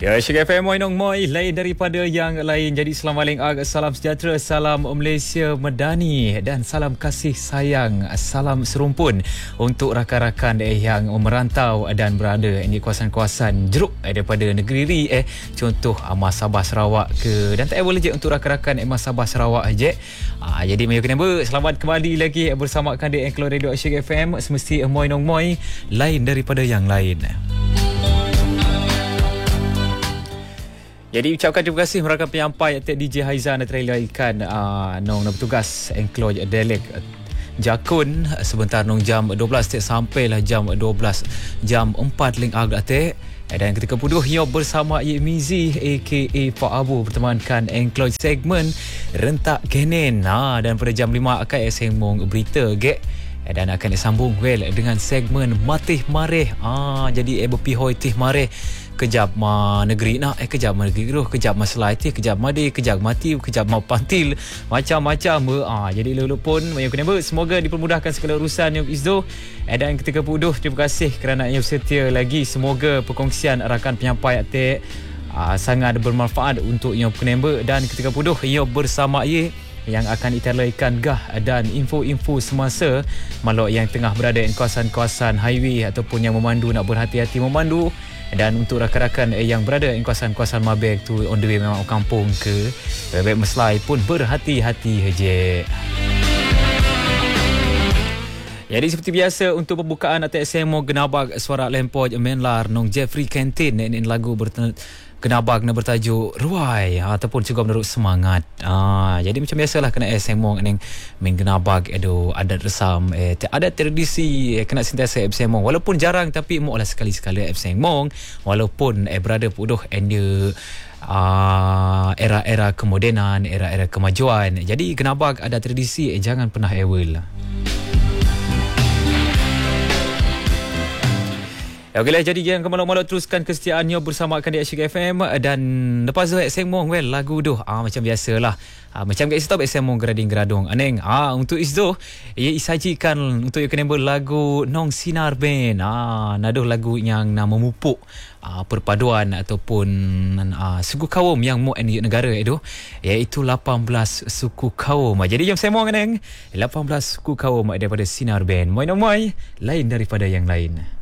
Ya, Syek FM Moi Nong Moi, lain daripada yang lain. Jadi selamat malam, salam sejahtera, salam Malaysia Medani dan salam kasih sayang, salam serumpun untuk rakan-rakan yang merantau dan berada di kawasan-kawasan jeruk daripada negeri contoh Sabah Sarawak ke, dan tak boleh je untuk rakan-rakan Sabah Sarawak je. Jadi mayu kena selamat kembali lagi bersamakan di Engklo Radio Syek FM, semesti Moi Nong Moi, lain daripada yang lain. Jadi ucapkan terima kasih rakan penyampai DJ Haizan dan terlaikan nong bertugas Engklo Delek Jakun sebentar nong jam 12 sampailah jam 12 jam 4 ling agak dan ketika puduh yo bersama Mizi aka Pak Abu bertemankan Engklo segmen rentak genen dan pada jam 5 akan sembang berita dan akan disambung dengan segmen Matih Mareh. Jadi berpihoi tih mareh kejap negeri nak kejap negeri roh, kejap masalah itu, kejap madi, kejap mati, kejap mau pantil, macam-macam jadi lulu pun yang kena semoga dipermudahkan segala urusan yang izdo. Dan ketika puduh terima kasih kerana yang setia lagi. Semoga perkongsian rakan penyampai sangat bermanfaat untuk yang kena dan ketika puduh ia bersama yang akan diterlaikan dan info-info semasa malok yang tengah berada di kawasan-kawasan highway ataupun yang memandu nak berhati-hati memandu. Dan untuk rakan-rakan yang berada di kawasan-kawasan Mabek tu on the way memang kampung ke Bebek Meslai pun berhati-hati je. Jadi seperti biasa untuk pembukaan ATSMO Genabag Suara Lempoj Menlar nong Jeffrey Kentin ini lagu Genabag na bertajuk Ruai ataupun juga menurut semangat. Jadi macam biasalah kena SMO ning main Genabag adat resam ada tradisi kena sentiasa SMO walaupun jarang tapi mo lah sekali-sekala SMO walaupun berada puduh dia era-era kemodenan, era-era kemajuan. Jadi Genabag ada tradisi jangan pernah ewel. Okeylah, jadi yang kemalok-malok teruskan kesetiaannya bersamakan di Syek FM dan lepas tu Sengmong lagu tu macam biasalah. Macam kat stop Sengmong gerading-geradong aneng untuk isdo ia isajikan untuk yang kena lagu Nong Sinar Ben. Naduh lagu yang memupuk perpaduan ataupun suku kaum yang mu di negara itu iaitu 18 suku kaum. Jadi jam Sengmong aneng 18 suku kaum daripada Sinar Ben. Moi Nong Moi, lain daripada yang lain.